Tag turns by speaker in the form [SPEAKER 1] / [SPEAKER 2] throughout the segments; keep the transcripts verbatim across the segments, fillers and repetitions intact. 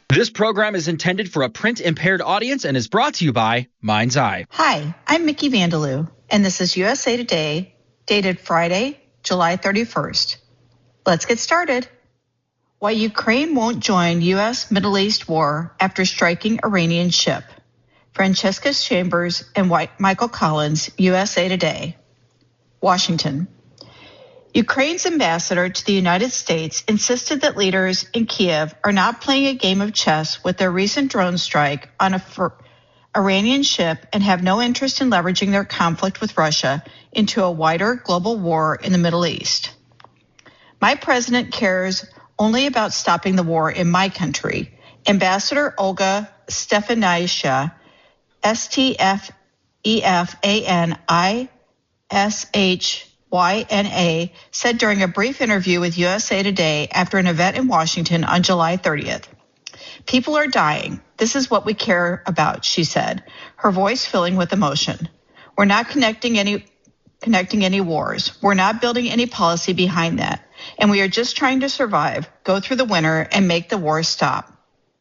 [SPEAKER 1] This program is intended for a print-impaired audience and is brought to you by Mind's Eye.
[SPEAKER 2] Hi, I'm Mickey Vandaloo, and this is U S A Today, dated Friday, July thirty-first. Let's get started. Why Ukraine won't join U S Middle East war after striking Iranian ship. Francesca Chambers and Michael Collins, U S A Today. Washington. Ukraine's ambassador to the United States insisted that leaders in Kiev are not playing a game of chess with their recent drone strike on a Iranian ship and have no interest in leveraging their conflict with Russia into a wider global war in the Middle East. My president cares only about stopping the war in my country. Ambassador Olga Stefanishyna, S T F E F A N I S H Y N A, said during a brief interview with U S A Today after an event in Washington on July thirtieth. People are dying. This is what we care about, she said, her voice filling with emotion. We're not connecting any connecting any wars. We're not building any policy behind that. And we are just trying to survive, go through the winter, and make the war stop.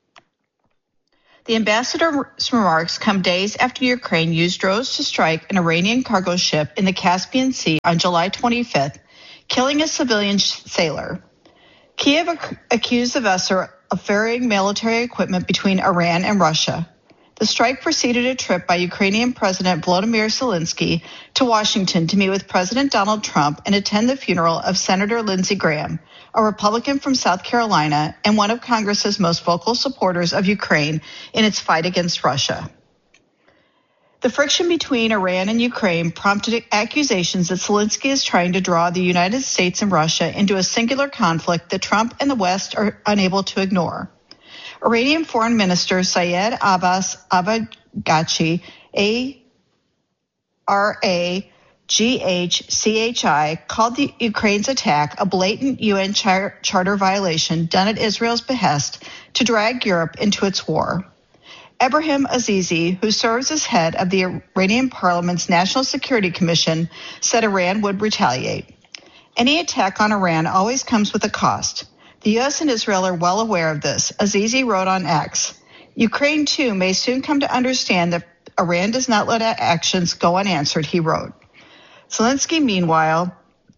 [SPEAKER 2] The ambassador's remarks come days after Ukraine used drones to strike an Iranian cargo ship in the Caspian Sea on July twenty-fifth, killing a civilian sailor. Kiev ac- accused the vessel of ferrying military equipment between Iran and Russia. The strike preceded a trip by Ukrainian President Volodymyr Zelensky to Washington to meet with President Donald Trump and attend the funeral of Senator Lindsey Graham, a Republican from South Carolina and one of Congress's most vocal supporters of Ukraine in its fight against Russia. The friction between Iran and Ukraine prompted accusations that Zelensky is trying to draw the United States and Russia into a singular conflict that Trump and the West are unable to ignore. Iranian Foreign Minister Syed Abbas Araghchi, A R A G H C H I, called the Ukraine's attack a blatant U N char- charter violation done at Israel's behest to drag Europe into its war. Ebrahim Azizi, who serves as head of the Iranian Parliament's National Security Commission, said Iran would retaliate. Any attack on Iran always comes with a cost. The U S and Israel are well aware of this, Azizi wrote on X. Ukraine, too, may soon come to understand that Iran does not let actions go unanswered, he wrote. Zelensky, meanwhile,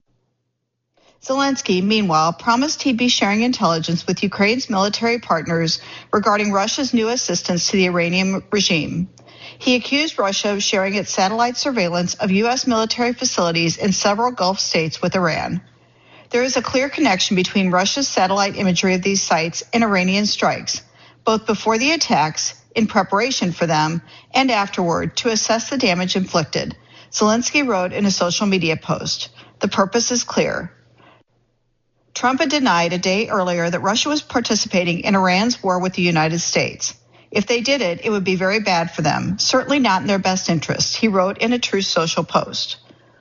[SPEAKER 2] Zelensky, meanwhile, promised he'd be sharing intelligence with Ukraine's military partners regarding Russia's new assistance to the Iranian regime. He accused Russia of sharing its satellite surveillance of U S military facilities in several Gulf states with Iran. There is a clear connection between Russia's satellite imagery of these sites and Iranian strikes, both before the attacks, in preparation for them, and afterward to assess the damage inflicted, Zelensky wrote in a social media post. The purpose is clear. Trump had denied a day earlier that Russia was participating in Iran's war with the United States. If they did it, it would be very bad for them, certainly not in their best interest, he wrote in a Truth Social post.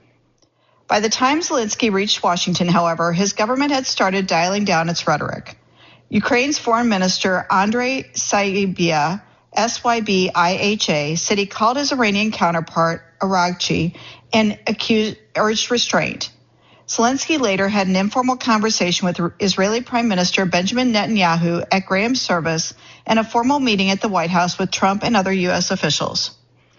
[SPEAKER 2] By the time Zelensky reached Washington, however, his government had started dialing down its rhetoric. Ukraine's Foreign Minister Andrei Sybiha, S Y B I H A, said he called his Iranian counterpart, Araghchi, and accused, urged restraint. Zelensky later had an informal conversation with Israeli Prime Minister Benjamin Netanyahu at Graham's service and a formal meeting at the White House with Trump and other U S officials.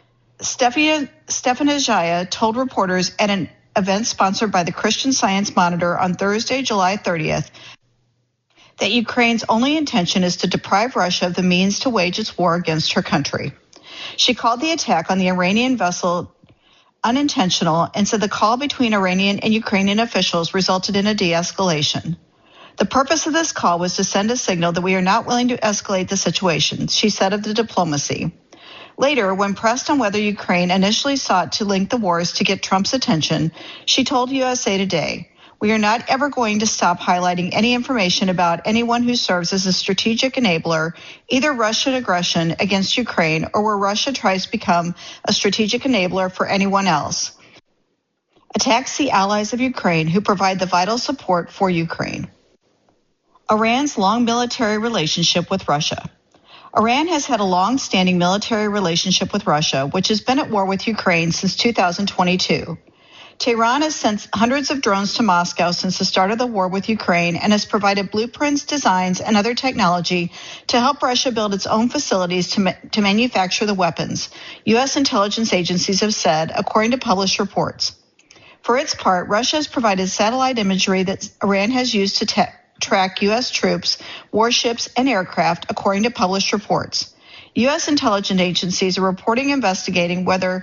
[SPEAKER 2] Stefanishyna told reporters at an event sponsored by the Christian Science Monitor on Thursday, July thirtieth, that Ukraine's only intention is to deprive Russia of the means to wage its war against her country. She called the attack on the Iranian vessel unintentional and said the call between Iranian and Ukrainian officials resulted in a de-escalation. The purpose of this call was to send a signal that we are not willing to escalate the situation, she said of the diplomacy. Later, when pressed on whether Ukraine initially sought to link the wars to get Trump's attention, she told U S A Today, "We are not ever going to stop highlighting any information about anyone who serves as a strategic enabler, either Russian aggression against Ukraine or where Russia tries to become a strategic enabler for anyone else. Attacks the allies of Ukraine who provide the vital support for Ukraine." Iran's long military relationship with Russia. Iran has had a long-standing military relationship with Russia, which has been at war with Ukraine since two thousand twenty-two. Tehran has sent hundreds of drones to Moscow since the start of the war with Ukraine and has provided blueprints, designs, and other technology to help Russia build its own facilities to, ma- to manufacture the weapons, U S intelligence agencies have said, according to published reports. For its part, Russia has provided satellite imagery that Iran has used to te- track U S troops, warships, and aircraft, according to published reports. U S intelligence agencies are reporting investigating whether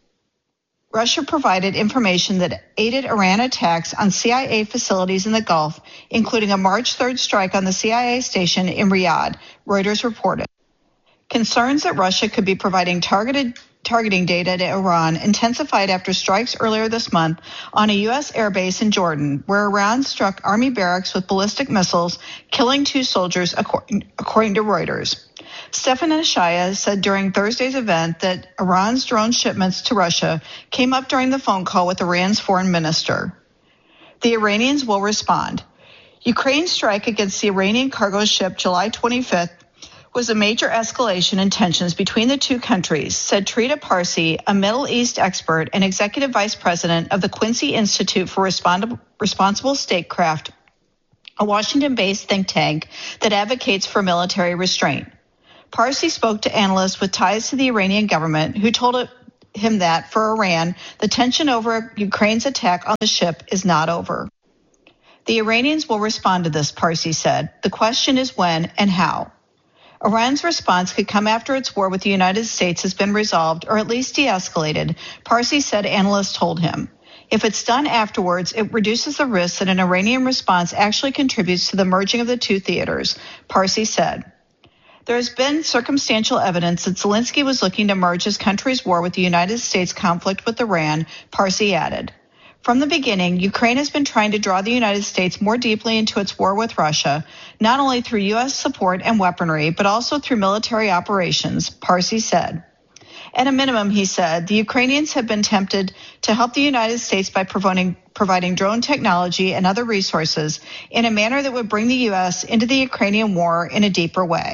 [SPEAKER 2] Russia provided information that aided Iran attacks on C I A facilities in the Gulf, including a March third strike on the C I A station in Riyadh, Reuters reported. Concerns that Russia could be providing targeted targeting data to Iran intensified after strikes earlier this month on a U S airbase in Jordan, where Iran struck army barracks with ballistic missiles, killing two soldiers, according, according to Reuters. Stefan Ashaya said during Thursday's event that Iran's drone shipments to Russia came up during the phone call with Iran's foreign minister. The Iranians will respond. Ukraine's strike against the Iranian cargo ship July twenty-fifth was a major escalation in tensions between the two countries, said Trita Parsi, a Middle East expert and executive vice president of the Quincy Institute for Respond- Responsible Statecraft, a Washington-based think tank that advocates for military restraint. Parsi spoke to analysts with ties to the Iranian government, who told him that for Iran, the tension over Ukraine's attack on the ship is not over. The Iranians will respond to this, Parsi said. The question is when and how. Iran's response could come after its war with the United States has been resolved or at least de-escalated, Parsi said analysts told him. If it's done afterwards, it reduces the risk that an Iranian response actually contributes to the merging of the two theaters, Parsi said. There has been circumstantial evidence that Zelensky was looking to merge his country's war with the United States conflict with Iran, Parsi added. From the beginning, Ukraine has been trying to draw the United States more deeply into its war with Russia, not only through U S support and weaponry, but also through military operations, Parsi said. At a minimum, he said, the Ukrainians have been tempted to help the United States by providing, providing drone technology and other resources in a manner that would bring the U S into the Ukrainian war in a deeper way.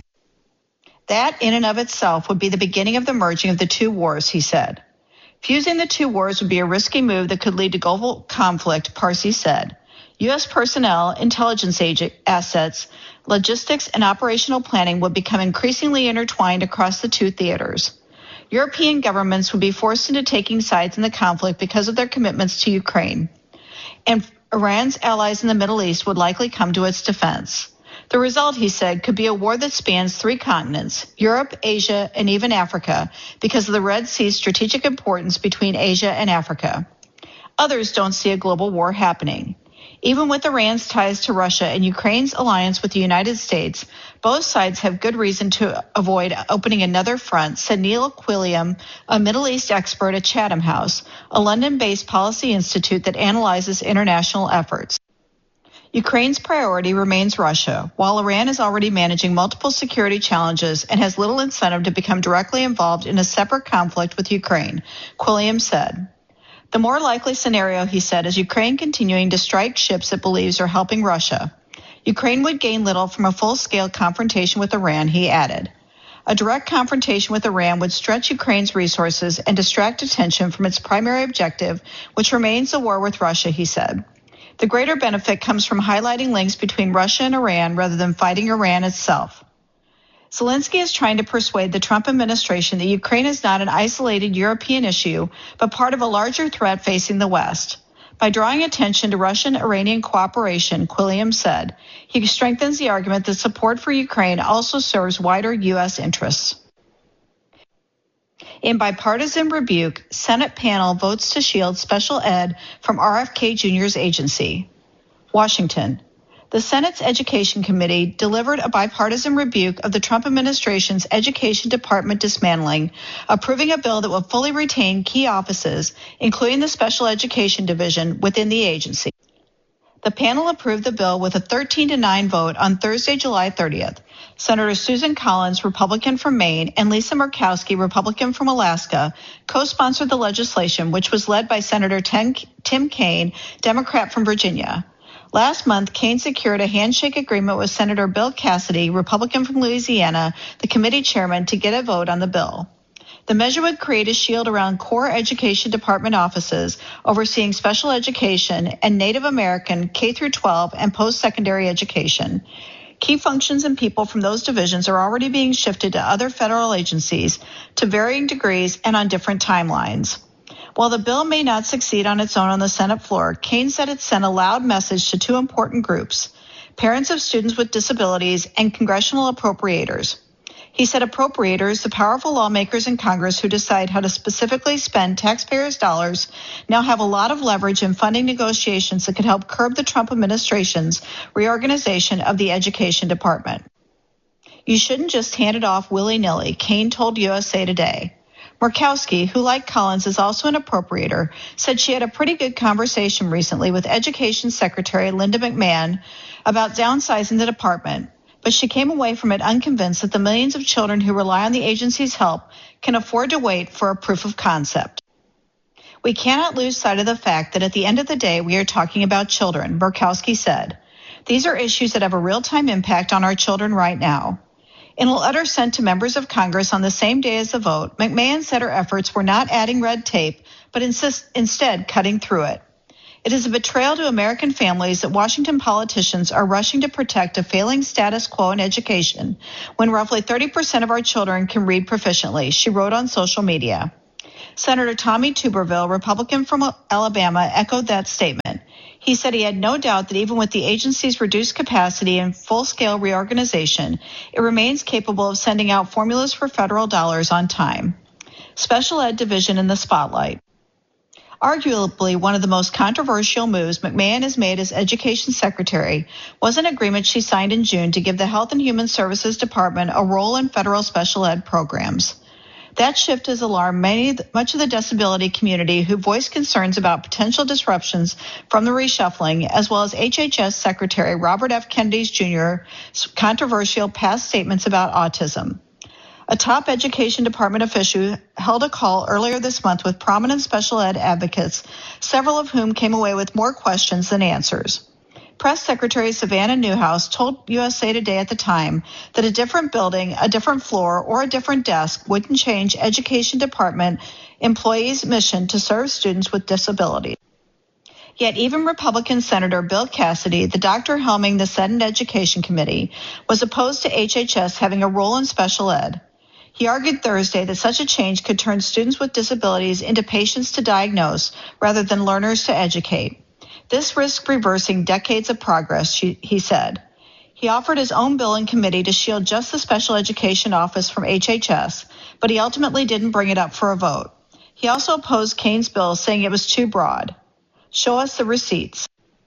[SPEAKER 2] That, in and of itself, would be the beginning of the merging of the two wars, he said. Fusing the two wars would be a risky move that could lead to global conflict, Parsi said. U S personnel, intelligence agent assets, logistics, and operational planning would become increasingly intertwined across the two theaters. European governments would be forced into taking sides in the conflict because of their commitments to Ukraine. And Iran's allies in the Middle East would likely come to its defense. The result, he said, could be a war that spans three continents, Europe, Asia, and even Africa, because of the Red Sea's strategic importance between Asia and Africa. Others don't see a global war happening. Even with Iran's ties to Russia and Ukraine's alliance with the United States, both sides have good reason to avoid opening another front, said Neil Quilliam, a Middle East expert at Chatham House, a London-based policy institute that analyzes international efforts. Ukraine's priority remains Russia, while Iran is already managing multiple security challenges and has little incentive to become directly involved in a separate conflict with Ukraine, Quilliam said. The more likely scenario, he said, is Ukraine continuing to strike ships it believes are helping Russia. Ukraine would gain little from a full-scale confrontation with Iran, he added. A direct confrontation with Iran would stretch Ukraine's resources and distract attention from its primary objective, which remains the war with Russia, he said. The greater benefit comes from highlighting links between Russia and Iran rather than fighting Iran itself. Zelensky is trying to persuade the Trump administration that Ukraine is not an isolated European issue, but part of a larger threat facing the West. By drawing attention to Russian-Iranian cooperation, Quilliam said, he strengthens the argument that support for Ukraine also serves wider U S interests. In bipartisan rebuke, Senate panel votes to shield special ed from R F K Junior's agency. Washington. The Senate's Education Committee delivered a bipartisan rebuke of the Trump administration's Education Department dismantling, approving a bill that will fully retain key offices, including the Special Education Division, within the agency. The panel approved the bill with a thirteen to nine vote on Thursday, July thirtieth. Senator Susan Collins, Republican from Maine, and Lisa Murkowski, Republican from Alaska, co-sponsored the legislation, which was led by Senator Tim Kaine, Democrat from Virginia. Last month, Kaine secured a handshake agreement with Senator Bill Cassidy, Republican from Louisiana, the committee chairman, to get a vote on the bill. The measure would create a shield around core education department offices overseeing special education and Native American K through twelve and post-secondary education. Key functions and people from those divisions are already being shifted to other federal agencies to varying degrees and on different timelines. While the bill may not succeed on its own on the Senate floor, Kaine said it sent a loud message to two important groups, parents of students with disabilities and congressional appropriators. He said appropriators, the powerful lawmakers in Congress who decide how to specifically spend taxpayers' dollars, now have a lot of leverage in funding negotiations that could help curb the Trump administration's reorganization of the Education Department. You shouldn't just hand it off willy-nilly, Kaine told U S A Today. Murkowski, who like Collins is also an appropriator, said she had a pretty good conversation recently with Education Secretary Linda McMahon about downsizing the department, but she came away from it unconvinced that the millions of children who rely on the agency's help can afford to wait for a proof of concept. We cannot lose sight of the fact that at the end of the day, we are talking about children, Murkowski said. These are issues that have a real-time impact on our children right now. In a letter sent to members of Congress on the same day as the vote, McMahon said her efforts were not adding red tape, but insist, instead cutting through it. It is a betrayal to American families that Washington politicians are rushing to protect a failing status quo in education when roughly thirty percent of our children can read proficiently, she wrote on social media. Senator Tommy Tuberville, Republican from Alabama, echoed that statement. He said he had no doubt that even with the agency's reduced capacity and full-scale reorganization, it remains capable of sending out formulas for federal dollars on time. Special Ed Division in the spotlight. Arguably one of the most controversial moves McMahon has made as Education Secretary was an agreement she signed in June to give the Health and Human Services Department a role in federal special ed programs. That shift has alarmed many, much of the disability community who voiced concerns about potential disruptions from the reshuffling, as well as H H S Secretary Robert F. Kennedy's Junior's controversial past statements about autism. A top Education Department official held a call earlier this month with prominent special ed advocates, several of whom came away with more questions than answers. Press Secretary Savannah Newhouse told U S A Today at the time that a different building, a different floor, or a different desk wouldn't change Education Department employees' mission to serve students with disabilities. Yet even Republican Senator Bill Cassidy, the doctor helming the Senate Education Committee, was opposed to H H S having a role in special ed. He argued Thursday that such a change could turn students with disabilities into patients to diagnose rather than learners to educate. This risks reversing decades of progress, he said. He offered his own bill in committee to shield just the Special Education Office from H H S, but he ultimately didn't bring it up for a vote. He also opposed Kaine's bill, saying it was too broad. Show us the receipts.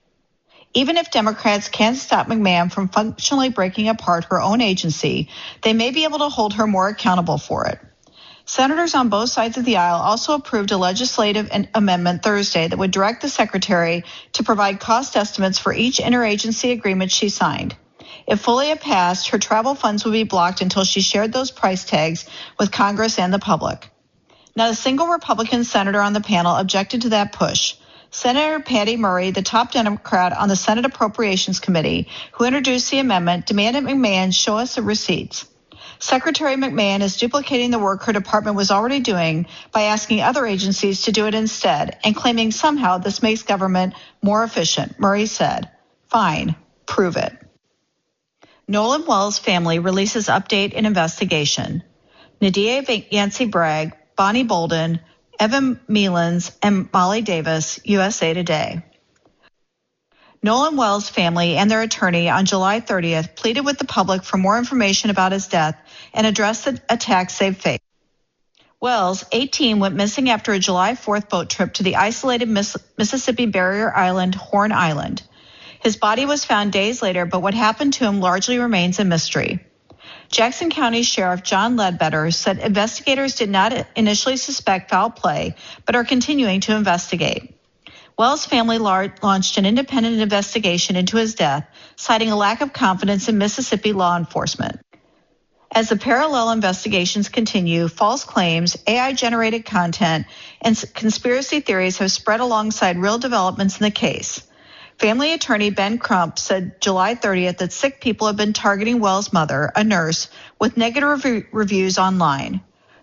[SPEAKER 2] Even if Democrats can't stop McMahon from functionally breaking apart her own agency, they may be able to hold her more accountable for it. Senators on both sides of the aisle also approved a legislative amendment Thursday that would direct the secretary to provide cost estimates for each interagency agreement she signed. If fully passed, her travel funds would be blocked until she shared those price tags with Congress and the public. Not a single Republican senator on the panel objected to that push. Senator Patty Murray, the top Democrat on the Senate Appropriations Committee, who introduced the amendment, demanded McMahon show us the receipts. Secretary McMahon is duplicating the work her department was already doing by asking other agencies to do it instead and claiming somehow this makes government more efficient, Murray said. Fine, prove it. Nolan Wells' family releases update in investigation. Nadia Yancey Bragg, Bonnie Bolden, Evan Melans, and Molly Davis, U S A Today. Nolan Wells' family and their attorney on July thirtieth pleaded with the public for more information about his death and addressed the attacks they've faced. Wells, eighteen, went missing after a July fourth boat trip to the isolated Miss- Mississippi barrier island, Horn Island. His body was found days later, but what happened to him largely remains a mystery. Jackson County Sheriff John Ledbetter said investigators did not initially suspect foul play, but are continuing to investigate. Wells' family launched an independent investigation into his death, citing a lack of confidence in Mississippi law enforcement. As the parallel investigations continue, false claims, A I-generated content, and conspiracy theories have spread alongside real developments in the case. Family attorney Ben Crump said July thirtieth that sick people have been targeting Wells' mother, a nurse, with negative rev- reviews online.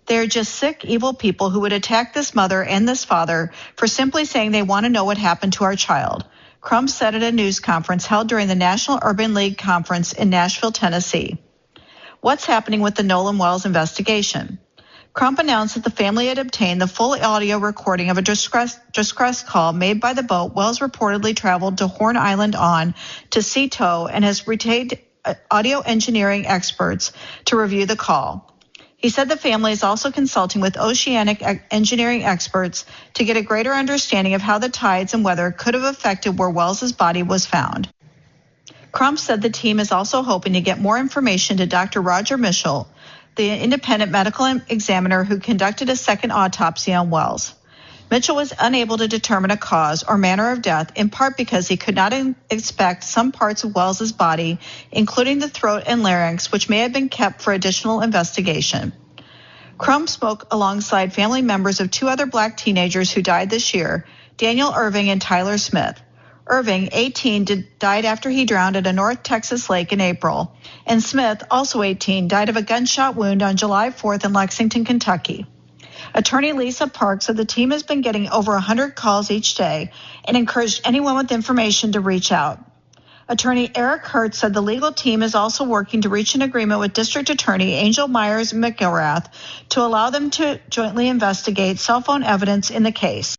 [SPEAKER 2] They are just sick, evil people who would attack this mother and this father for simply saying they want to know what happened to our child, Crump said at a news conference held during the National Urban League Conference in Nashville, Tennessee. What's happening with the Nolan Wells investigation? Crump announced that the family had obtained the full audio recording of a distress, distress call made by the boat Wells reportedly traveled to Horn Island on to sea tow and has retained audio engineering experts to review the call. He said the family is also consulting with oceanic engineering experts to get a greater understanding of how the tides and weather could have affected where Wells's body was found. Crump said the team is also hoping to get more information to Doctor Roger Mitchell, the independent medical examiner who conducted a second autopsy on Wells. Mitchell was unable to determine a cause or manner of death, in part because he could not inspect some parts of Wells's body, including the throat and larynx, which may have been kept for additional investigation. Crump spoke alongside family members of two other black teenagers who died this year, Daniel Irving and Tyler Smith. Irving, eighteen, did, died after he drowned at a North Texas lake in April, and Smith, also eighteen, died of a gunshot wound on July fourth in Lexington, Kentucky. Attorney Lisa Parks said the team has been getting over one hundred calls each day and encouraged anyone with information to reach out. Attorney Eric Hertz said the legal team is also working to reach an agreement with District Attorney Angel Myers McIlrath to allow them to jointly investigate cell phone evidence in the case.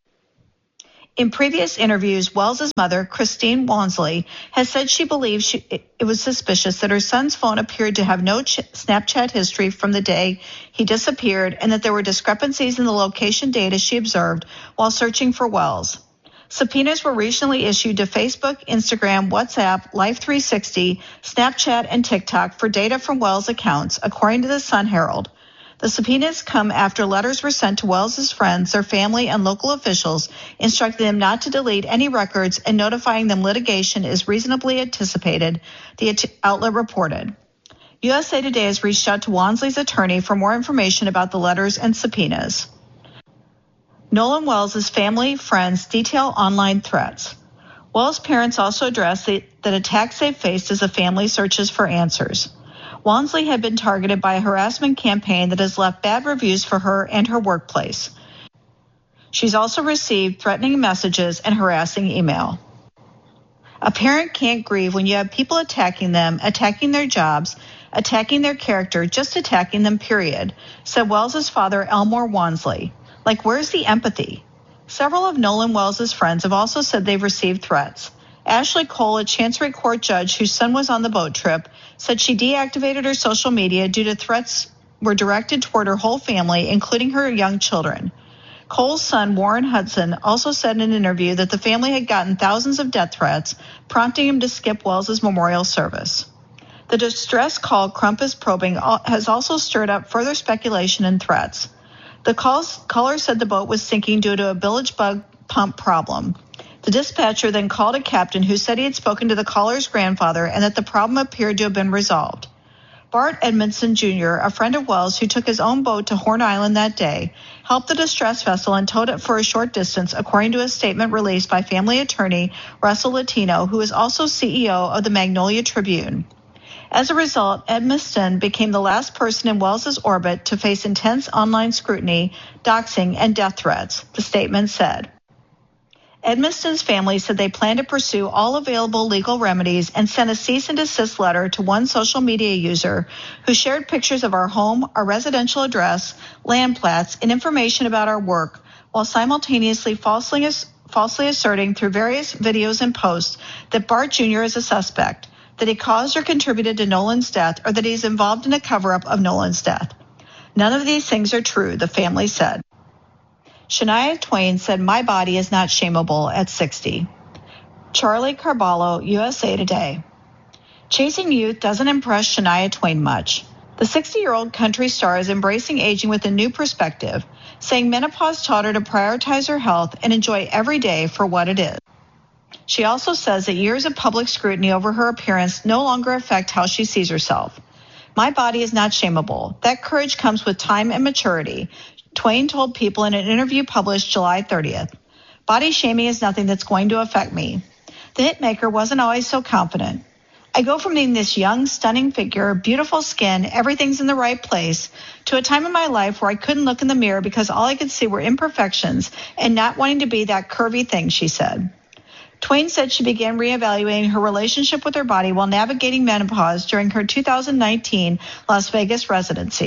[SPEAKER 2] In previous interviews, Wells's mother, Christine Wansley, has said she believes she, it was suspicious that her son's phone appeared to have no ch- Snapchat history from the day he disappeared and that there were discrepancies in the location data she observed while searching for Wells. Subpoenas were recently issued to Facebook, Instagram, WhatsApp, Life three sixty, Snapchat, and TikTok for data from Wells' accounts, according to the Sun Herald. The subpoenas come after letters were sent to Wells's friends, their family, and local officials, instructing them not to delete any records and notifying them litigation is reasonably anticipated, the outlet reported. U S A Today has reached out to Wansley's attorney for more information about the letters and subpoenas. Nolan Wells' family, friends detail online threats. Wells' parents also addressed the, that attacks they faced as the family searches for answers. Wansley had been targeted by a harassment campaign that has left bad reviews for her and her workplace. She's also received threatening messages and harassing email. A parent can't grieve when you have people attacking them, attacking their jobs, attacking their character, just attacking them, period, said Wells' father, Elmore Wansley. Like, where's the empathy? Several of Nolan Wells' friends have also said they've received threats. Ashley Cole, a Chancery Court judge whose son was on the boat trip, said she deactivated her social media due to threats were directed toward her whole family, including her young children. Cole's son, Warren Hudson, also said in an interview that the family had gotten thousands of death threats, prompting him to skip Wells' memorial service. The distress call Crump is probing has also stirred up further speculation and threats. The calls, caller said the boat was sinking due to a bilge bug pump problem. The dispatcher then called a captain who said he had spoken to the caller's grandfather and that the problem appeared to have been resolved. Bart Edmondson Junior, a friend of Wells who took his own boat to Horn Island that day, helped the distress vessel and towed it for a short distance, according to a statement released by family attorney Russell Latino, who is also C E O of the Magnolia Tribune. As a result, Edmondson became the last person in Wells' orbit to face intense online scrutiny, doxing, and death threats, the statement said. Edmonston's family said they plan to pursue all available legal remedies and sent a cease and desist letter to one social media user who shared pictures of our home, our residential address, land plats, and information about our work, while simultaneously falsely, falsely asserting through various videos and posts that Bart Junior is a suspect, that he caused or contributed to Nolan's death, or that he's involved in a cover-up of Nolan's death. None of these things are true, the family said. Shania Twain said, "My body is not shameable" at sixty. Charlie Carballo, U S A Today. Chasing youth doesn't impress Shania Twain much. The sixty-year-old country star is embracing aging with a new perspective, saying menopause taught her to prioritize her health and enjoy every day for what it is. She also says that years of public scrutiny over her appearance no longer affect how she sees herself. "My body is not shameable. That courage comes with time and maturity," Twain told People in an interview published July thirtieth. "Body shaming is nothing that's going to affect me." The hitmaker wasn't always so confident. I go from being this young, stunning figure, beautiful skin, everything's in the right place, to a time in my life where I couldn't look in the mirror because all I could see were imperfections and not wanting to be that curvy thing, she said. Twain said she began reevaluating her relationship with her body while navigating menopause during her two thousand nineteen Las Vegas residency.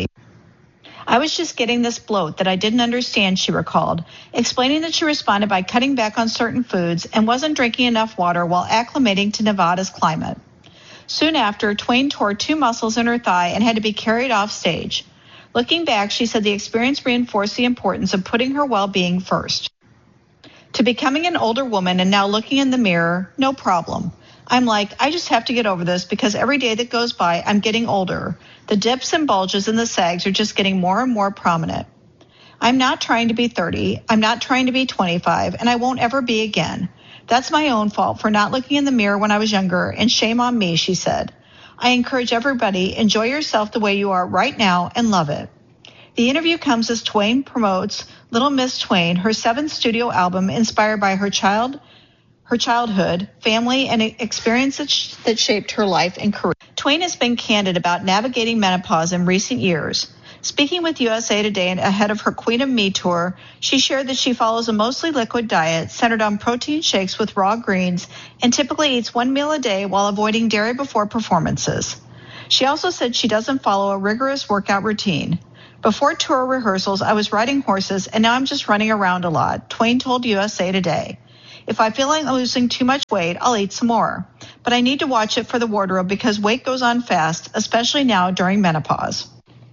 [SPEAKER 2] I was just getting this bloat that I didn't understand, she recalled, explaining that she responded by cutting back on certain foods and wasn't drinking enough water while acclimating to Nevada's climate. Soon after, Twain tore two muscles in her thigh and had to be carried off stage. Looking back, she said the experience reinforced the importance of putting her well-being first. To becoming an older woman and now looking in the mirror, no problem. I'm like, I just have to get over this because every day that goes by, I'm getting older. The dips and bulges and the sags are just getting more and more prominent. I'm not trying to be thirty. I'm not trying to be twenty-five, and I won't ever be again. That's my own fault for not looking in the mirror when I was younger, and shame on me, she said. I encourage everybody, enjoy yourself the way you are right now and love it. The interview comes as Twain promotes Little Miss Twain, her seventh studio album inspired by her child, her childhood, family, and experiences that shaped her life and career. Twain has been candid about navigating menopause in recent years. Speaking with U S A Today ahead of her Queen of Me tour, she shared that she follows a mostly liquid diet centered on protein shakes with raw greens and typically eats one meal a day while avoiding dairy before performances. She also said she doesn't follow a rigorous workout routine. Before tour rehearsals, I was riding horses, and now I'm just running around a lot, Twain told U S A Today. If I feel like I'm losing too much weight, I'll eat some more. But I need to watch it for the wardrobe because weight goes on fast, especially now during menopause.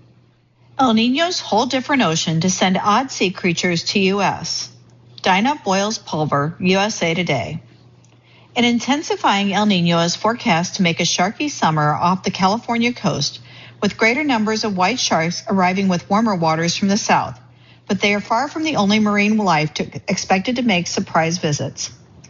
[SPEAKER 2] El Niño's whole different ocean to send odd sea creatures to U S Dinah boils pulver, U S A Today. An intensifying El Niño is forecast to make a sharky summer off the California coast, with greater numbers of white sharks arriving with warmer waters from the south. But they are far from the only marine life to, expected to make surprise visits.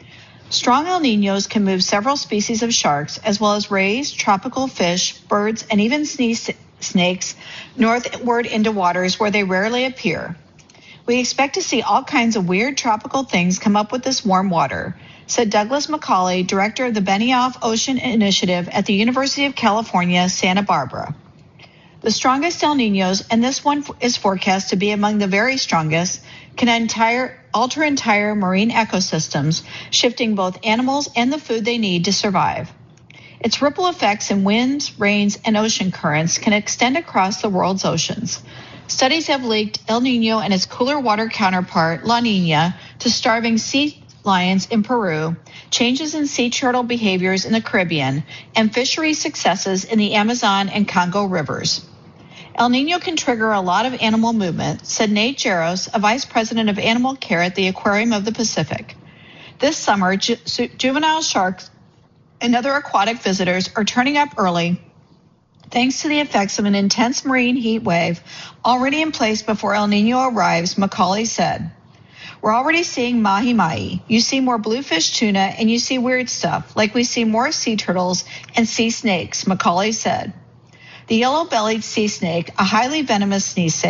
[SPEAKER 2] Strong El Niños can move several species of sharks, as well as rays, tropical fish, birds, and even sneeze, snakes northward into waters where they rarely appear. We expect to see all kinds of weird tropical things come up with this warm water, said Douglas McCauley, director of the Benioff Ocean Initiative at the University of California, Santa Barbara. The strongest El Niños, and this one is forecast to be among the very strongest, can entire, alter entire marine ecosystems, shifting both animals and the food they need to survive. Its ripple effects in winds, rains, and ocean currents can extend across the world's oceans. Studies have linked El Niño and its cooler water counterpart, La Niña, to starving sea lions in Peru, changes in sea turtle behaviors in the Caribbean, and fishery successes in the Amazon and Congo rivers. El Niño can trigger a lot of animal movement, said Nate Jaros, a vice president of animal care at the Aquarium of the Pacific. This summer, ju- juvenile sharks and other aquatic visitors are turning up early thanks to the effects of an intense marine heat wave already in place before El Niño arrives, McCauley said. We're already seeing mahi-mahi. You see more bluefish tuna and you see weird stuff, like we see more sea turtles and sea snakes, McCauley said. The yellow-bellied sea snake, a highly venomous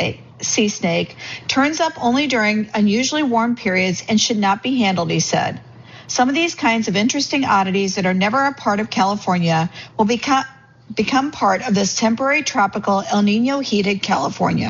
[SPEAKER 2] sea snake, turns up only during unusually warm periods and should not be handled, he said. Some of these kinds of interesting oddities that are never a part of California will become, become part of this temporary tropical El Niño heated California.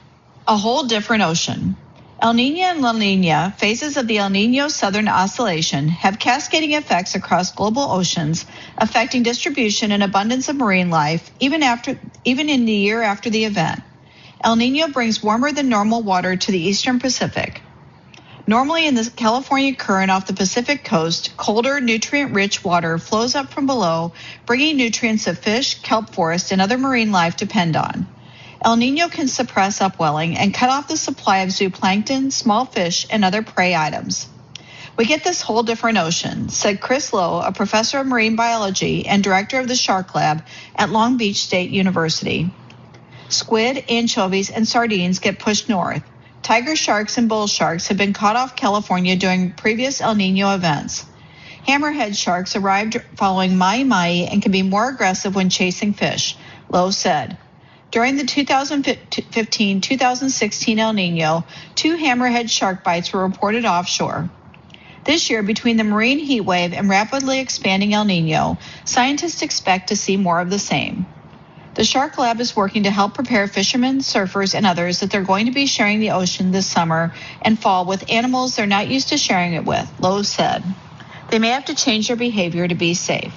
[SPEAKER 2] A whole different ocean. El Niño and La Niña, phases of the El Niño Southern Oscillation, have cascading effects across global oceans, affecting distribution and abundance of marine life, even after, even in the year after the event. El Niño brings warmer than normal water to the eastern Pacific. Normally in the California current off the Pacific coast, colder, nutrient-rich water flows up from below, bringing nutrients that fish, kelp forest, and other marine life depend on. El Niño can suppress upwelling and cut off the supply of zooplankton, small fish, and other prey items. We get this whole different ocean, said Chris Lowe, a professor of marine biology and director of the Shark Lab at Long Beach State University. Squid, anchovies, and sardines get pushed north. Tiger sharks and bull sharks have been caught off California during previous El Niño events. Hammerhead sharks arrived following mahi-mahi and can be more aggressive when chasing fish, Lowe said. During the two thousand fifteen two thousand sixteen El Niño, two hammerhead shark bites were reported offshore. This year, between the marine heat wave and rapidly expanding El Nino, scientists expect to see more of the same. The Shark Lab is working to help prepare fishermen, surfers, and others that they're going to be sharing the ocean this summer and fall with animals they're not used to sharing it with, Lowe said. They may have to change their behavior to be safe.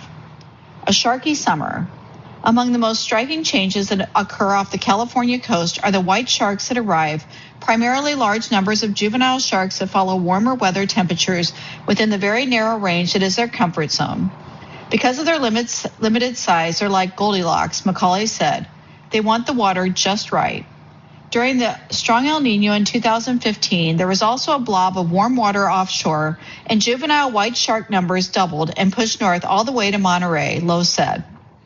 [SPEAKER 2] A sharky summer. Among the most striking changes that occur off the California coast are the white sharks that arrive, primarily large numbers of juvenile sharks that follow warmer weather temperatures within the very narrow range that is their comfort zone. Because of their limits, limited size, they're like Goldilocks, Macaulay said. They want the water just right. During the strong El Nino in two thousand fifteen, there was also a blob of warm water offshore, and juvenile white shark numbers doubled and pushed north all the way to Monterey, Lowe said.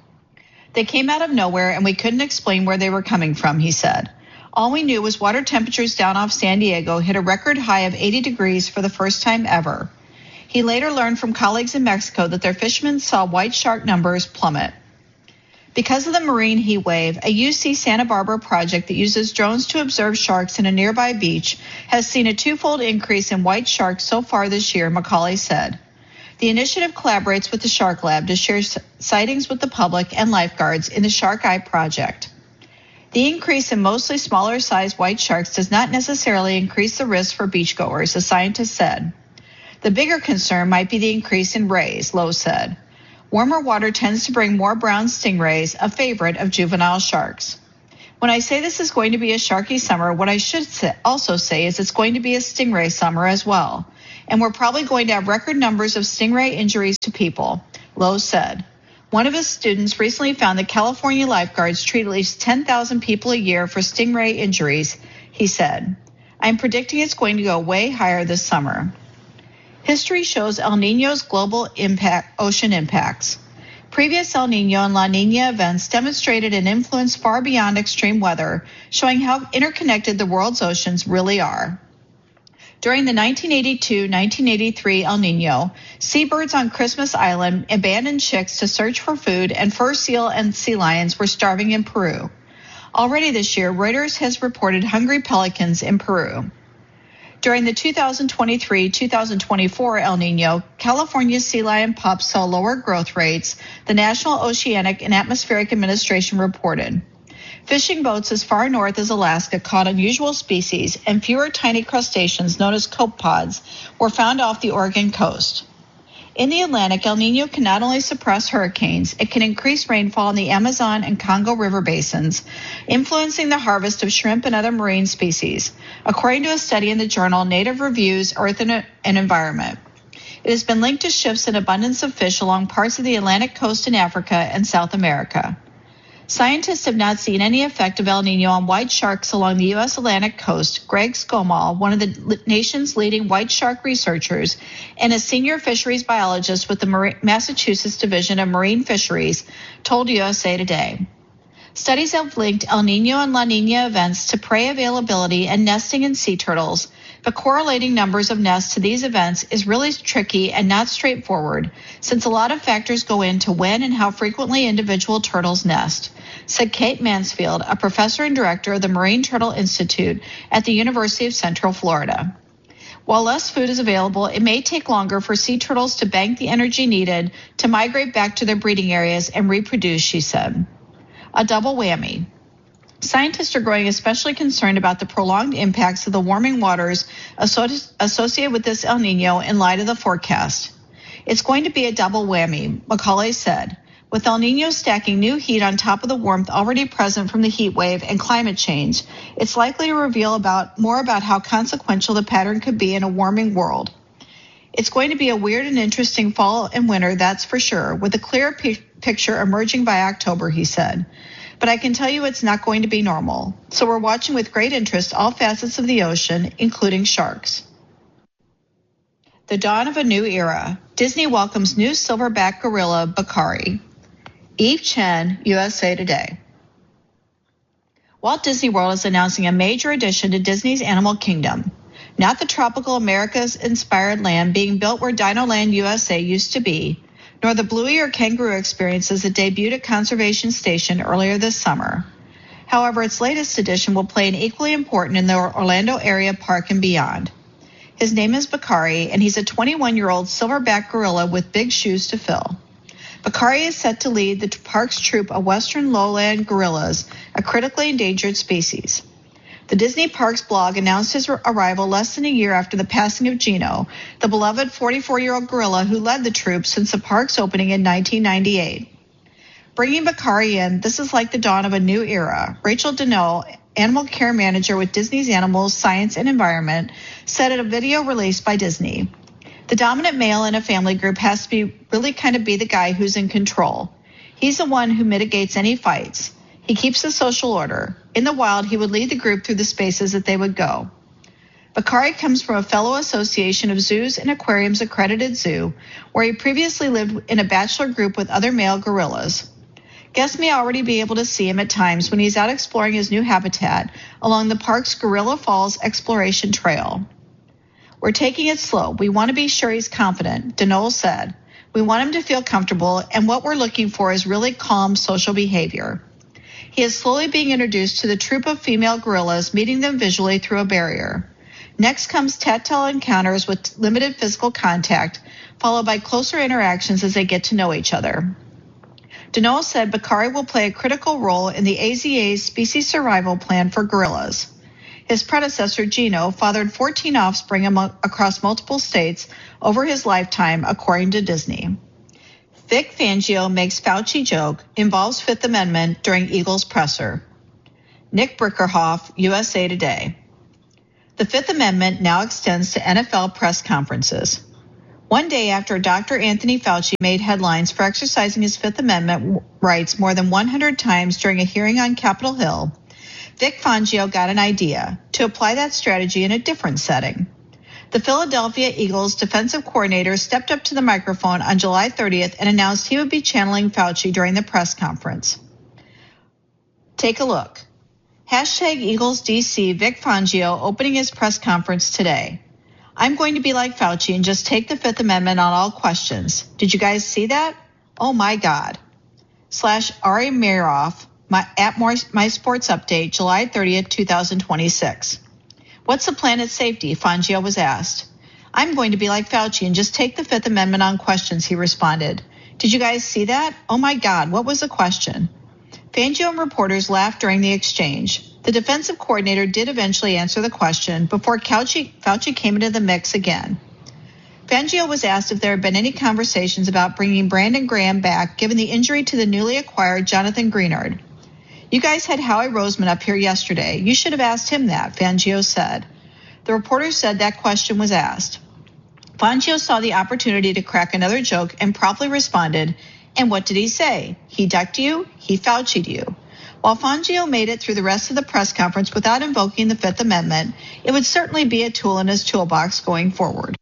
[SPEAKER 2] They came out of nowhere, and we couldn't explain where they were coming from, he said. All we knew was water temperatures down off San Diego hit a record high of eighty degrees for the first time ever. He later learned from colleagues in Mexico that their fishermen saw white shark numbers plummet. Because of the marine heat wave, a U C Santa Barbara project that uses drones to observe sharks in a nearby beach has seen a twofold increase in white sharks so far this year, Macaulay said. The initiative collaborates with the Shark Lab to share sightings with the public and lifeguards in the Shark Eye project. The increase in mostly smaller-sized white sharks does not necessarily increase the risk for beachgoers, the scientist said. The bigger concern might be the increase in rays, Lowe said. Warmer water tends to bring more brown stingrays, a favorite of juvenile sharks. When I say this is going to be a sharky summer, what I should also say is it's going to be a stingray summer as well. And we're probably going to have record numbers of stingray injuries to people, Lowe said. One of his students recently found that California lifeguards treat at least ten thousand people a year for stingray injuries, he said. I'm predicting it's going to go way higher this summer. History shows El Nino's global impact, ocean impacts. Previous El Nino and La Nina events demonstrated an influence far beyond extreme weather, showing how interconnected the world's oceans really are. During the nineteen eighty-two nineteen eighty-three El Nino, seabirds on Christmas Island abandoned chicks to search for food, and fur seal and sea lions were starving in Peru. Already this year, Reuters has reported hungry pelicans in Peru. During the two thousand twenty-three two thousand twenty-four El Nino, California sea lion pups saw lower growth rates, the National Oceanic and Atmospheric Administration reported. Fishing boats as far north as Alaska caught unusual species, and fewer tiny crustaceans known as copepods were found off the Oregon coast. In the Atlantic, El Nino can not only suppress hurricanes, it can increase rainfall in the Amazon and Congo river basins, influencing the harvest of shrimp and other marine species, according to a study in the journal Native Reviews, Earth and Environment. It has been linked to shifts in abundance of fish along parts of the Atlantic coast in Africa and South America. Scientists have not seen any effect of El Nino on white sharks along the U S Atlantic coast. Greg Skomal, one of the nation's leading white shark researchers and a senior fisheries biologist with the Massachusetts Division of Marine Fisheries, told U S A Today. Studies have linked El Nino and La Nina events to prey availability and nesting in sea turtles, but correlating numbers of nests to these events is really tricky and not straightforward, since a lot of factors go into when and how frequently individual turtles nest, said Kate Mansfield, a professor and director of the Marine Turtle Institute at the University of Central Florida. While less food is available, it may take longer for sea turtles to bank the energy needed to migrate back to their breeding areas and reproduce, she said. A double whammy. Scientists are growing especially concerned about the prolonged impacts of the warming waters associated with this El Nino in light of the forecast. It's going to be a double whammy, Macaulay said. With El Nino stacking new heat on top of the warmth already present from the heat wave and climate change, it's likely to reveal about more about how consequential the pattern could be in a warming world. It's going to be a weird and interesting fall and winter, that's for sure, with a clearer p- picture emerging by October, he said. But I can tell you it's not going to be normal. So we're watching with great interest all facets of the ocean, including sharks. The dawn of a new era. Disney welcomes new silverback gorilla, Bakari. Eve Chen, U S A Today. Walt Disney World is announcing a major addition to Disney's Animal Kingdom. Not the tropical Americas-inspired land being built where Dinoland U S A used to be, nor the Bluey or Kangaroo experiences that debuted at Conservation Station earlier this summer. However, its latest addition will play an equally important in the Orlando area park and beyond. His name is Bakari, and he's a twenty-one-year-old silverback gorilla with big shoes to fill. Bakari is set to lead the park's troop of western lowland gorillas, a critically endangered species. The Disney Parks blog announced his arrival less than a year after the passing of Gino, the beloved forty-four-year-old gorilla who led the troop since the park's opening in nineteen ninety-eight. Bringing Bakari in, this is like the dawn of a new era. Rachel Deneau, animal care manager with Disney's Animals, Science, and Environment, said in a video released by Disney, "The dominant male in a family group has to be really kind of be the guy who's in control. He's the one who mitigates any fights. He keeps the social order. In the wild, he would lead the group through the spaces that they would go." Bakari comes from a fellow association of zoos and aquariums accredited zoo, where he previously lived in a bachelor group with other male gorillas. Guests may already be able to see him at times when he's out exploring his new habitat along the park's Gorilla Falls Exploration Trail. "We're taking it slow. We want to be sure he's confident," Deneau said. "We want him to feel comfortable, and what we're looking for is really calm social behavior." He is slowly being introduced to the troop of female gorillas, meeting them visually through a barrier. Next comes tactile encounters with limited physical contact, followed by closer interactions as they get to know each other. Deneau said Bakari will play a critical role in the A Z A's species survival plan for gorillas. His predecessor, Gino, fathered fourteen offspring among, across multiple states over his lifetime, according to Disney. Vic Fangio makes Fauci joke, involves Fifth Amendment during Eagles presser. Nick Brinkerhoff, U S A Today. The Fifth Amendment now extends to N F L press conferences. One day after Doctor Anthony Fauci made headlines for exercising his Fifth Amendment rights more than one hundred times during a hearing on Capitol Hill, Vic Fangio got an idea to apply that strategy in a different setting. The Philadelphia Eagles defensive coordinator stepped up to the microphone on July thirtieth and announced he would be channeling Fauci during the press conference. Take a look. Hashtag Eagles D C Vic Fangio opening his press conference today. "I'm going to be like Fauci and just take the Fifth Amendment on all questions. Did you guys see that? Oh my God." Slash Ari Meirov my, at My Sports Update, July thirtieth, twenty twenty-six. "What's the plan at safety?" Fangio was asked. "I'm going to be like Fauci and just take the Fifth Amendment on questions," he responded. "Did you guys see that? Oh my God, what was the question?" Fangio and reporters laughed during the exchange. The defensive coordinator did eventually answer the question before Fauci, Fauci came into the mix again. Fangio was asked if there had been any conversations about bringing Brandon Graham back given the injury to the newly acquired Jonathan Greenard. "You guys had Howie Roseman up here yesterday. You should have asked him that," Fangio said. The reporter said that question was asked. Fangio saw the opportunity to crack another joke and promptly responded, "And what did he say? He ducked you? He Fauci'd you." While Fangio made it through the rest of the press conference without invoking the Fifth Amendment, it would certainly be a tool in his toolbox going forward.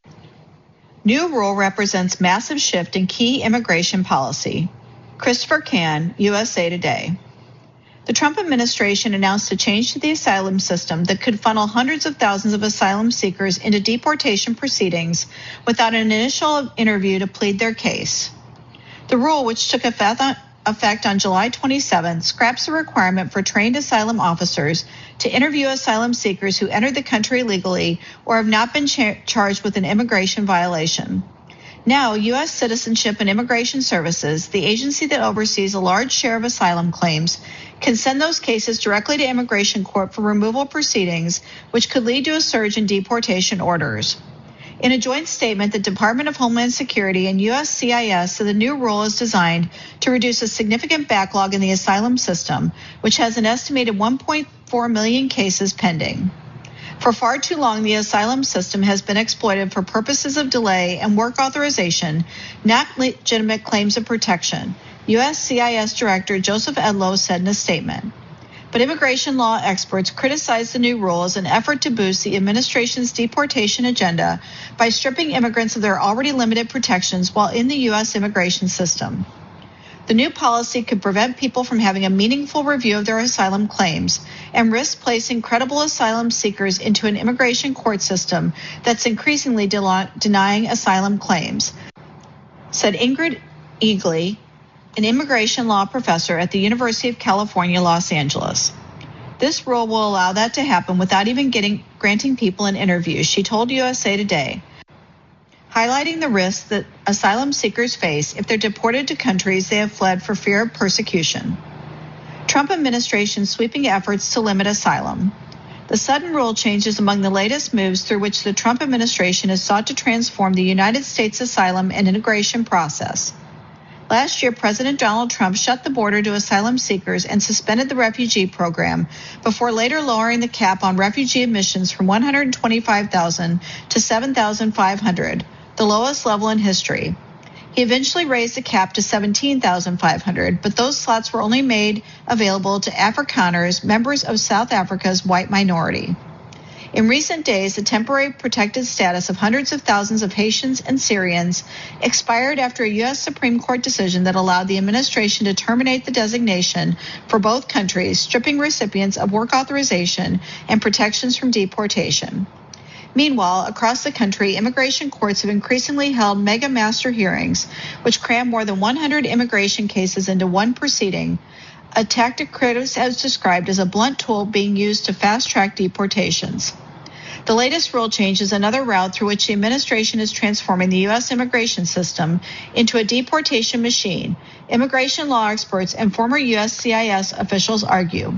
[SPEAKER 2] New rule represents massive shift in key immigration policy. Christopher Cann, U S A Today. The Trump administration announced a change to the asylum system that could funnel hundreds of thousands of asylum seekers into deportation proceedings without an initial interview to plead their case. The rule, which took effect on July twenty-seventh, scraps the requirement for trained asylum officers to interview asylum seekers who entered the country illegally or have not been cha- charged with an immigration violation. Now, U S Citizenship and Immigration Services, the agency that oversees a large share of asylum claims, can send those cases directly to immigration court for removal proceedings, which could lead to a surge in deportation orders. In a joint statement, the Department of Homeland Security and U S C I S said the new rule is designed to reduce a significant backlog in the asylum system, which has an estimated one point four million cases pending. For far too long, the asylum system has been exploited for purposes of delay and work authorization, not legitimate claims of protection, U S C I S Director Joseph Edlow said in a statement. But immigration law experts criticized the new rule as an effort to boost the administration's deportation agenda by stripping immigrants of their already limited protections while in the U S immigration system. The new policy could prevent people from having a meaningful review of their asylum claims and risk placing credible asylum seekers into an immigration court system that's increasingly de- denying asylum claims, said Ingrid Eagley, an immigration law professor at the University of California, Los Angeles. This rule will allow that to happen without even getting granting people an interview, she told U S A Today, highlighting the risks that asylum seekers face if they're deported to countries they have fled for fear of persecution. Trump administration's sweeping efforts to limit asylum. The sudden rule change is among the latest moves through which the Trump administration has sought to transform the United States asylum and immigration process. Last year, President Donald Trump shut the border to asylum seekers and suspended the refugee program before later lowering the cap on refugee admissions from one hundred twenty-five thousand to seven thousand five hundred, the lowest level in history. He eventually raised the cap to seventeen thousand five hundred, but those slots were only made available to Afrikaners, members of South Africa's white minority. In recent days, the temporary protected status of hundreds of thousands of Haitians and Syrians expired after a U S Supreme Court decision that allowed the administration to terminate the designation for both countries, stripping recipients of work authorization and protections from deportation. Meanwhile, across the country, immigration courts have increasingly held mega master hearings, which cram more than one hundred immigration cases into one proceeding, a tactic critics have described as a blunt tool being used to fast-track deportations. The latest rule change is another route through which the administration is transforming the U S immigration system into a deportation machine, immigration law experts and former U S C I S officials argue.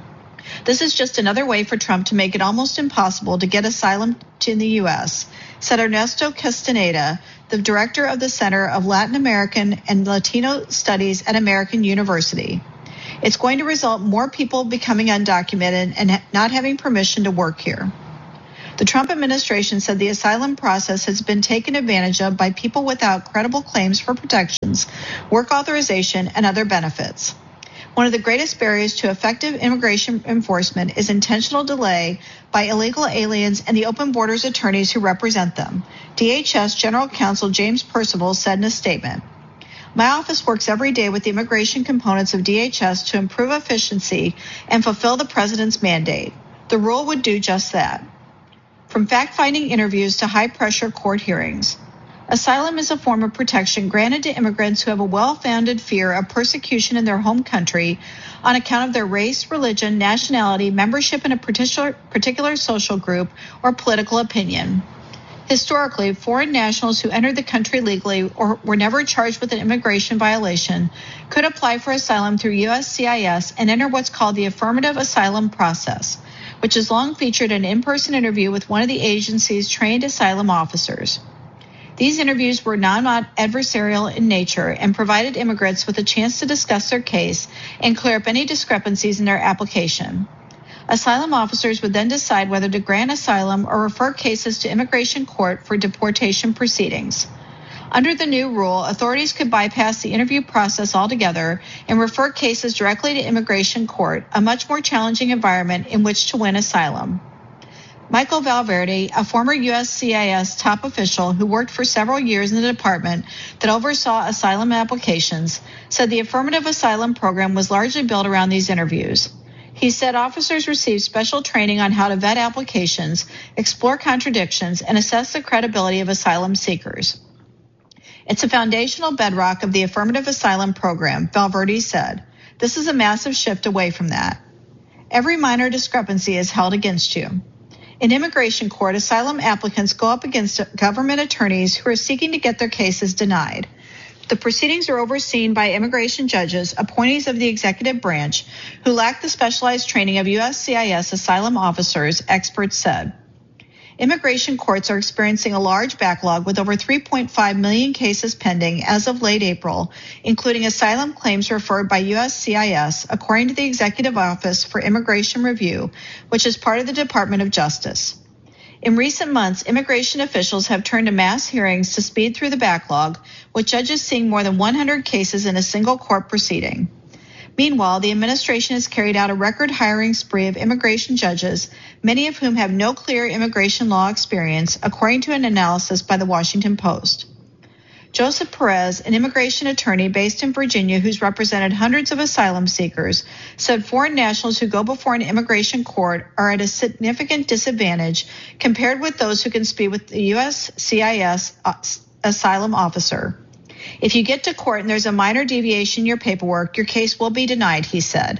[SPEAKER 2] This is just another way for Trump to make it almost impossible to get asylum in the U S, said Ernesto Castaneda, the director of the Center of Latin American and Latino Studies at American University. It's going to result in more people becoming undocumented and not having permission to work here. The Trump administration said the asylum process has been taken advantage of by people without credible claims for protections, work authorization, and other benefits. One of the greatest barriers to effective immigration enforcement is intentional delay by illegal aliens and the open borders attorneys who represent them, D H S General Counsel James Percival said in a statement. My office works every day with the immigration components of D H S to improve efficiency and fulfill the president's mandate. The rule would do just that. From fact-finding interviews to high-pressure court hearings. Asylum is a form of protection granted to immigrants who have a well-founded fear of persecution in their home country on account of their race, religion, nationality, membership in a particular, particular social group, or political opinion. Historically, foreign nationals who entered the country legally or were never charged with an immigration violation could apply for asylum through U S C I S and enter what's called the affirmative asylum process, which has long featured an in-person interview with one of the agency's trained asylum officers. These interviews were non-adversarial in nature and provided immigrants with a chance to discuss their case and clear up any discrepancies in their application. Asylum officers would then decide whether to grant asylum or refer cases to immigration court for deportation proceedings. Under the new rule, authorities could bypass the interview process altogether and refer cases directly to immigration court, a much more challenging environment in which to win asylum. Michael Valverde, a former U S C I S top official who worked for several years in the department that oversaw asylum applications, said the affirmative asylum program was largely built around these interviews. He said officers received special training on how to vet applications, explore contradictions, and assess the credibility of asylum seekers. It's a foundational bedrock of the affirmative asylum program, Valverde said. This is a massive shift away from that. Every minor discrepancy is held against you. In immigration court, asylum applicants go up against government attorneys who are seeking to get their cases denied. The proceedings are overseen by immigration judges, appointees of the executive branch, who lack the specialized training of U S C I S asylum officers, experts said. Immigration courts are experiencing a large backlog with over three point five million cases pending as of late April, including asylum claims referred by U S C I S, according to the Executive Office for Immigration Review, which is part of the Department of Justice. In recent months, immigration officials have turned to mass hearings to speed through the backlog, with judges seeing more than one hundred cases in a single court proceeding. Meanwhile, the administration has carried out a record hiring spree of immigration judges, many of whom have no clear immigration law experience, according to an analysis by the Washington Post. Joseph Perez, an immigration attorney based in Virginia who's represented hundreds of asylum seekers, said foreign nationals who go before an immigration court are at a significant disadvantage compared with those who can speak with the U S C I S asylum officer. If you get to court and there's a minor deviation in your paperwork, your case will be denied, he said.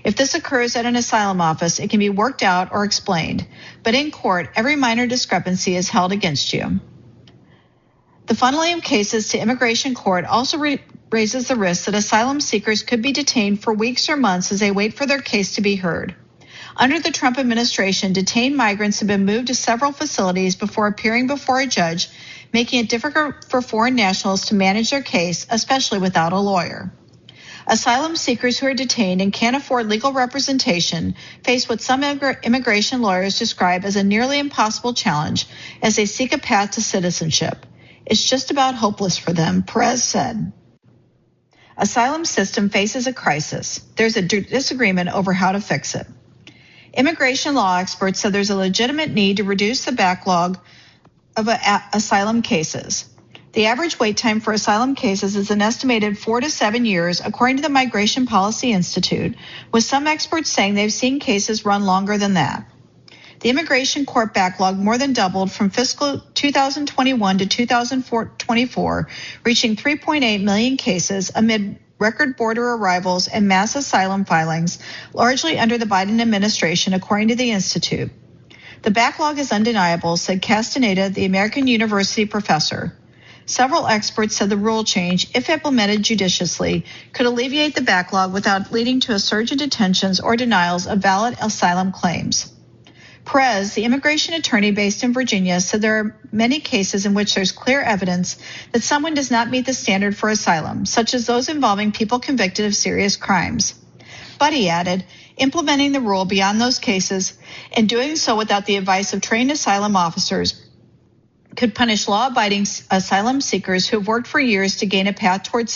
[SPEAKER 2] If this occurs at an asylum office, it can be worked out or explained, but in court, every minor discrepancy is held against you. The funneling of cases to immigration court also re- raises the risk that asylum seekers could be detained for weeks or months as they wait for their case to be heard. Under the Trump administration, detained migrants have been moved to several facilities before appearing before a judge, making it difficult for foreign nationals to manage their case, especially without a lawyer. Asylum seekers who are detained and can't afford legal representation face what some immigration lawyers describe as a nearly impossible challenge as they seek a path to citizenship. It's just about hopeless for them, Perez said. Asylum system faces a crisis. There's a disagreement over how to fix it. Immigration law experts said there's a legitimate need to reduce the backlog of asylum cases. The average wait time for asylum cases is an estimated four to seven years, according to the Migration Policy Institute, with some experts saying they've seen cases run longer than that. The immigration court backlog more than doubled from fiscal two thousand twenty-one to two thousand twenty-four, reaching three point eight million cases amid record border arrivals and mass asylum filings, largely under the Biden administration, according to the Institute. The backlog is undeniable, said Castaneda, the American University professor. Several experts said the rule change, if implemented judiciously, could alleviate the backlog without leading to a surge in detentions or denials of valid asylum claims. Perez, the immigration attorney based in Virginia, said there are many cases in which there's clear evidence that someone does not meet the standard for asylum, such as those involving people convicted of serious crimes. But he added, implementing the rule beyond those cases and doing so without the advice of trained asylum officers could punish law-abiding asylum seekers who have worked for years to gain a path towards